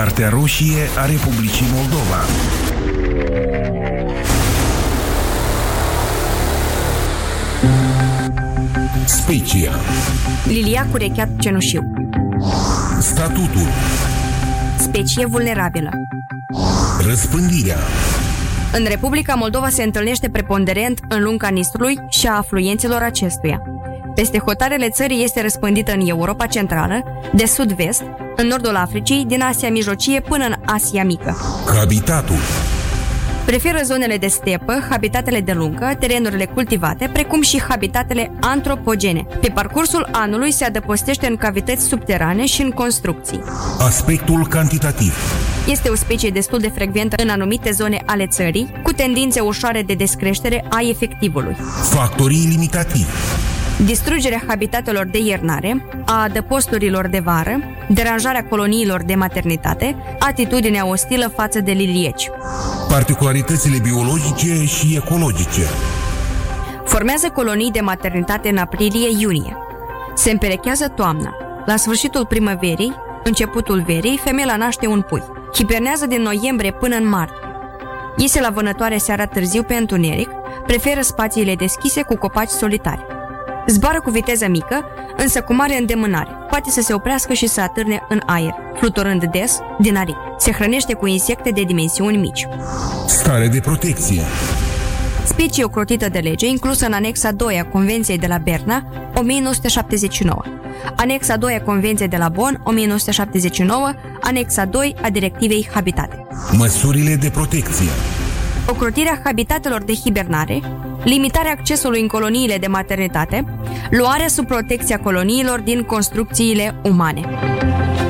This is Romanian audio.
Cartea roșie a Republicii Moldova. Specia. Lilia cu recheat cenușiu. Statutul. Specie vulnerabilă. Răspândirea. În Republica Moldova se întâlnește preponderent în lunga Nistrului și a afluenților acestuia. Peste hotarele țării este răspândită în Europa Centrală, de sud-vest, în nordul Africii, din Asia Mijlocie până în Asia Mică. Habitatul. Preferă zonele de stepă, habitatele de lungă, terenurile cultivate, precum și habitatele antropogene. Pe parcursul anului se adăpostește în cavități subterane și în construcții. Aspectul cantitativ. Este o specie destul de frecventă în anumite zone ale țării, cu tendințe ușoare de descreștere a efectivului. Factorii limitativi. Distrugerea habitatelor de iernare, a adăposturilor de vară, deranjarea coloniilor de maternitate, atitudinea ostilă față de lilieci. Particularitățile biologice și ecologice. Formează colonii de maternitate în aprilie-iunie. Se împerechează toamna. La sfârșitul primăverii, începutul verii, femeia naște un pui. Hibernează din noiembrie până în martie. Iese la vânătoare seara târziu pe întuneric, preferă spațiile deschise cu copaci solitari. Zboară cu viteză mică, însă cu mare îndemânare. Poate să se oprească și să atârne în aer, fluturând des din aripi. Se hrănește cu insecte de dimensiuni mici. Stare de protecție. Specie ocrotită de lege, inclusă în anexa 2 a Convenției de la Berna, 1979. Anexa 2 a Convenției de la Bonn, 1979, anexa 2 a Directivei Habitate. Măsurile de protecție. Ocrotirea habitatelor de hibernare, limitarea accesului în coloniile de maternitate, luarea sub protecția coloniilor din construcțiile umane.